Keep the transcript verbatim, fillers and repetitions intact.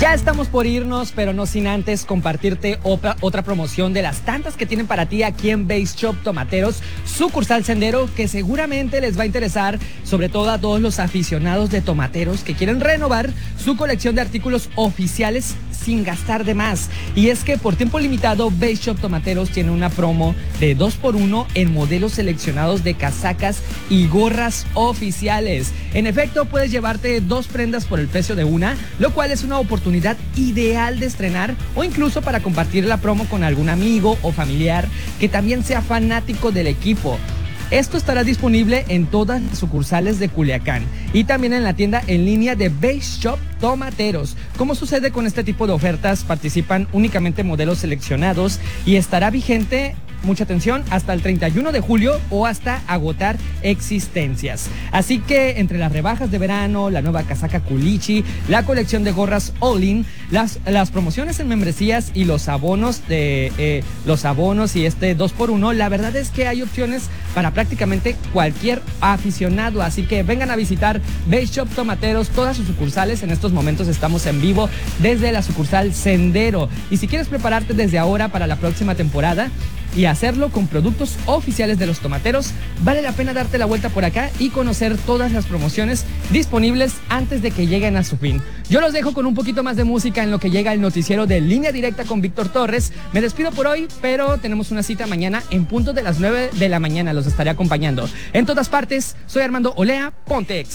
Ya estamos por irnos, pero no sin antes compartirte otra, otra promoción de las tantas que tienen para ti aquí en Base Shop Tomateros, sucursal Sendero, que seguramente les va a interesar, sobre todo a todos los aficionados de tomateros que quieren renovar su colección de artículos oficiales sin gastar de más. Y es que por tiempo limitado, Base Shop Tomateros tiene una promo de dos por uno en modelos seleccionados de casacas y gorras oficiales. En efecto, puedes llevarte dos prendas por el precio de una, lo cual es una oportunidad ideal de estrenar o incluso para compartir la promo con algún amigo o familiar que también sea fanático del equipo. Esto estará disponible en todas las sucursales de Culiacán y también en la tienda en línea de Base Shop Tomateros. Como sucede con este tipo de ofertas, participan únicamente modelos seleccionados y estará vigente, mucha atención, hasta el treinta y uno de julio o hasta agotar existencias. Así que entre las rebajas de verano, la nueva casaca Culichi, la colección de gorras All In, las, las promociones en membresías y los abonos de eh, los abonos y este dos por uno, la verdad es que hay opciones para prácticamente cualquier aficionado. Así que vengan a visitar Base Shop Tomateros, todas sus sucursales. En estos momentos estamos en vivo desde la sucursal Sendero. Y si quieres prepararte desde ahora para la próxima temporada y hacerlo con productos oficiales de los tomateros, vale la pena darte la vuelta por acá y conocer todas las promociones disponibles antes de que lleguen a su fin. Yo los dejo con un poquito más de música en lo que llega el noticiero de Línea Directa con Víctor Torres. Me despido por hoy, pero tenemos una cita mañana en punto de las nueve de la mañana. Los estaré acompañando en todas partes. Soy Armando Olea, Pontex.